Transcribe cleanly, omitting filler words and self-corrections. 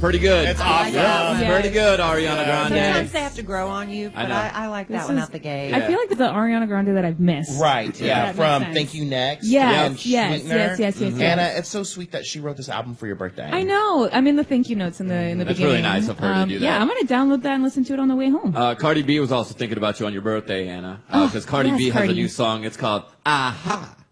pretty good. It's awesome. Yeah, it's pretty good, Ariana Grande. Sometimes they have to grow on you, but I like that one out the gate. I feel like it's the Ariana Grande that I've missed. Right, yeah, That from makes sense. Thank You Next. Yes, and yes, Sweetener. yes. Anna, it's so sweet that she wrote this album for your birthday. I know. I'm in the thank you notes in the That's beginning. really nice of her to do that. Yeah, I'm going to download that and listen to it on the way home. Cardi B was also thinking about you on your birthday, Anna. Because Cardi yes, B has Cardi. a new song. It's called Aha.